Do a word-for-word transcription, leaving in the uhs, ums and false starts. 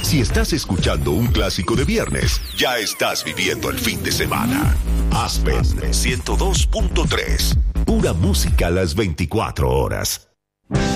Si estás escuchando un clásico de viernes, ya estás viviendo el fin de semana. Aspen ciento dos punto tres. Pura música a las veinticuatro horas.